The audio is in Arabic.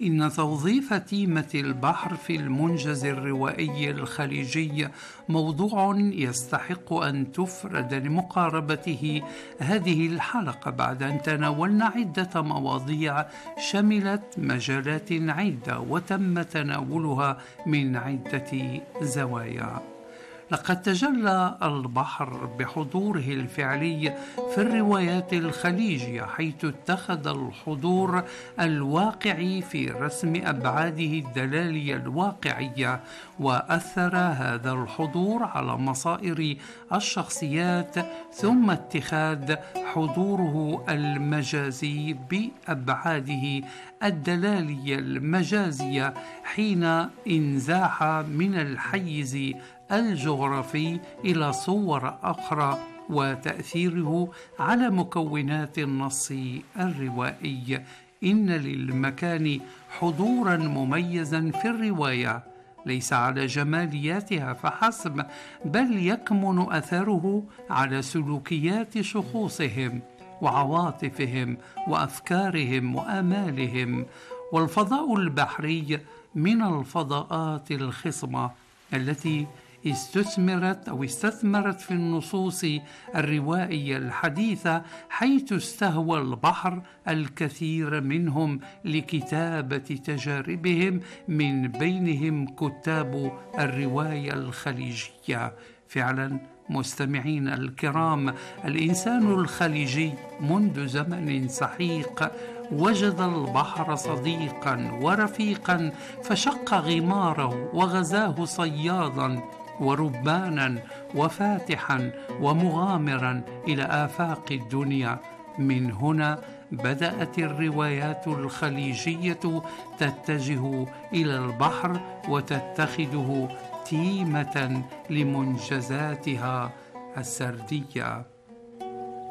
إن توظيف تيمة البحر في المنجز الروائي الخليجي موضوع يستحق أن تفرد لمقاربته هذه الحلقة، بعد أن تناولنا عدة مواضيع شملت مجالات عدة وتم تناولها من عدة زوايا. لقد تجلى البحر بحضوره الفعلي في الروايات الخليجية، حيث اتخذ الحضور الواقعي في رسم أبعاده الدلالية الواقعية، وأثر هذا الحضور على مصائر الشخصيات، ثم اتخاذ حضوره المجازي بأبعاده الدلالية المجازية حين انزاح من الحيز الجغرافي إلى صور أخرى، وتأثيره على مكونات النص الروائي. إن للمكان حضورا مميزا في الرواية، ليس على جمالياتها فحسب، بل يكمن أثره على سلوكيات شخوصهم وعواطفهم وأفكارهم وآمالهم. والفضاء البحري من الفضاءات الخصبة التي استثمرت في النصوص الروائية الحديثة، حيث استهوى البحر الكثير منهم لكتابة تجاربهم، من بينهم كتاب الرواية الخليجية. فعلا مستمعين الكرام، الإنسان الخليجي منذ زمن سحيق وجد البحر صديقا ورفيقا، فشق غماره وغزاه صيادا وربانا وفاتحا ومغامرا إلى آفاق الدنيا. من هنا بدأت الروايات الخليجية تتجه إلى البحر وتتخذه تيمة لمنجزاتها السردية.